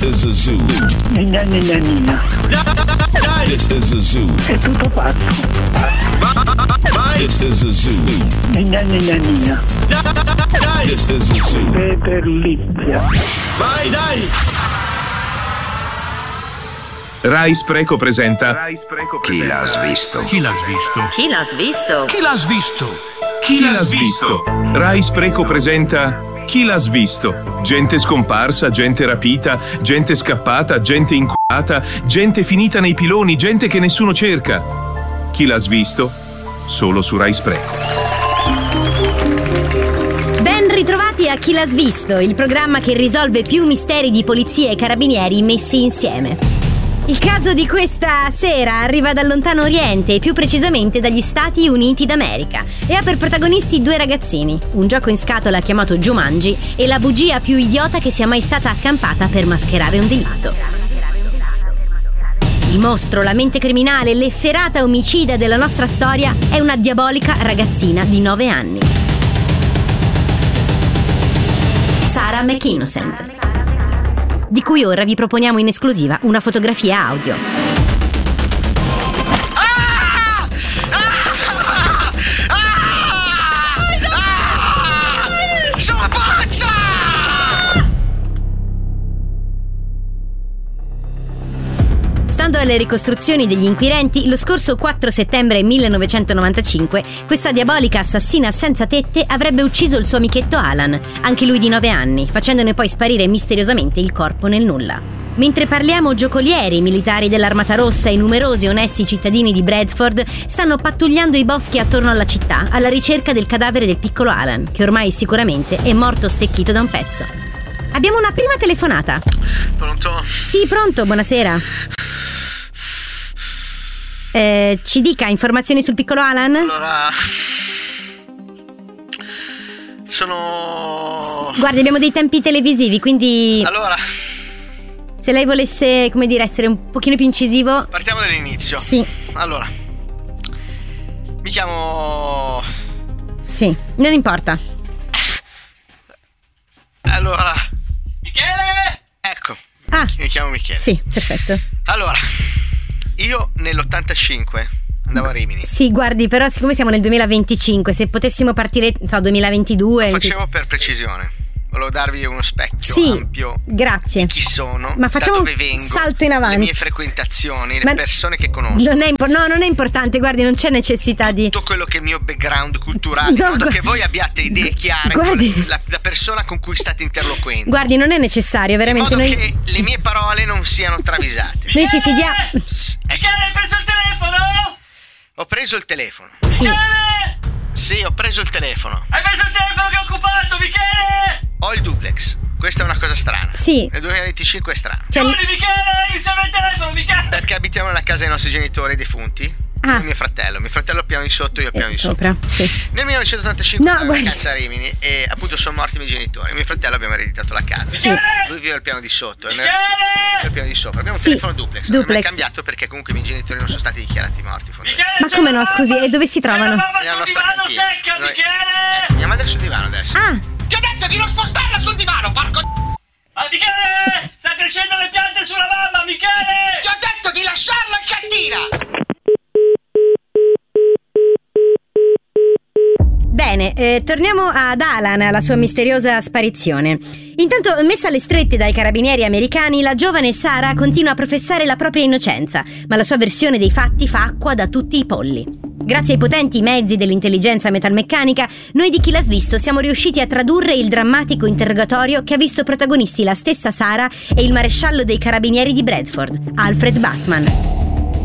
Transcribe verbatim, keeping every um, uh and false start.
is a zoo. Nina, nina, nina. This is a zoo. È tutto fatto. This is a zoo. Nina, nina, nina. This is a zoo. Peter Lizia. Vai, dai! Rai Spreco presenta Chi l'ha svisto? Chi l'ha svisto? Chi l'ha svisto? Chi l'ha svisto? Chi l'ha svisto? Rai Spreco presenta Chi l'ha svisto? Gente scomparsa, gente rapita, gente scappata, gente inculata, gente finita nei piloni, gente che nessuno cerca. Chi l'ha svisto? Solo su Rai Spreco. Ben ritrovati a Chi l'ha svisto, il programma che risolve più misteri di polizia e carabinieri messi insieme. Il caso di questa sera arriva dal lontano oriente e più precisamente dagli Stati Uniti d'America e ha per protagonisti due ragazzini, un gioco in scatola chiamato Jumanji e la bugia più idiota che sia mai stata accampata per mascherare un delitto. Il mostro, la mente criminale, l'efferata omicida della nostra storia è una diabolica ragazzina di nove anni. Sarah McInnocent, di cui ora vi proponiamo in esclusiva una fotografia audio. Ah! Ah! Ah! Ah! Sono pazza! Stando alle ricostruzioni degli inquirenti, lo scorso quattro settembre millenovecentonovantacinque, questa diabolica assassina senza tette avrebbe ucciso il suo amichetto Alan, anche lui di nove anni, facendone poi sparire misteriosamente il corpo nel nulla. Mentre parliamo, giocolieri, militari dell'Armata Rossa e numerosi onesti cittadini di Bradford stanno pattugliando i boschi attorno alla città alla ricerca del cadavere del piccolo Alan, che ormai sicuramente è morto stecchito da un pezzo. Abbiamo una prima telefonata. Pronto? Sì, pronto, buonasera. Eh, ci dica informazioni sul piccolo Alan? Allora, sono... Guardi, abbiamo dei tempi televisivi, quindi Allora, se lei volesse, come dire, essere un pochino più incisivo. partiamo dall'inizio. Sì, Allora, mi chiamo... sì, non importa. Allora... Michele! Ecco, Ah, mi chiamo Michele. sì, perfetto. Allora, io nell'ottantacinque andavo a Rimini. Sì, guardi, però siccome siamo nel duemilaventicinque, se potessimo partire, so, duemilaventidue... Lo facevo per precisione. Volevo darvi uno specchio Sì, ampio grazie. di chi sono, Ma facciamo da dove un vengo, salto in avanti. le mie frequentazioni, le Ma persone che conosco. Non è impo- no, non è importante, guardi, non c'è necessità di... Tutto quello che è il mio background culturale, No, in modo gu- che voi abbiate idee chiare Guardi- con la, la persona con cui state interloquendo. Guardi, non è necessario, in veramente. modo Noi, che le mie parole non siano travisate. noi ci fidiamo... Michele, hai preso il telefono? Ho preso il telefono. Sì. Sì, ho preso il telefono. Hai preso il telefono che è occupato, Michele? Ho il duplex. Questa è una cosa strana. Sì. Nel duemilaventicinque è strano. Cioè, Chiudi, Michele, mi serve il telefono, Michele. Perché abitiamo nella casa dei nostri genitori defunti. Ah. E mio fratello. Mio fratello al piano di sotto, io al piano eh, di sopra. sopra, sì. Nel millenovecentottantacinque No, andavo in guardi. vacanza a Rimini e appunto sono morti i miei genitori. Mio fratello abbiamo ereditato la casa. Sì. Lui vive al piano di sotto e noi Michele! al piano di sopra. Abbiamo un Sì, telefono duplex. Non è mai duplex. cambiato perché comunque i miei genitori non sono stati dichiarati morti. fondamentalmente. Ma come no, scusi, e dove si trovano? C'è la mamma Nella sul nostra divano cantina. secca, Noi- Michele! Eh, mia madre è sul divano adesso. Ah, Ti ho detto di non spostarla sul divano, porco. Ah, Michele! Sta crescendo le piante sulla mamma, Michele! Ti ho detto di lasciarla in cantina. bene, eh, torniamo ad Alan, alla sua misteriosa sparizione. Intanto, messa alle strette dai carabinieri americani, la giovane Sarah continua a professare la propria innocenza, ma la sua versione dei fatti fa acqua da tutti i polli. Grazie ai potenti mezzi dell'intelligenza metalmeccanica, noi di Chi l'ha svisto siamo riusciti a tradurre il drammatico interrogatorio che ha visto protagonisti la stessa Sarah e il maresciallo dei carabinieri di Bradford, Alfred Batman.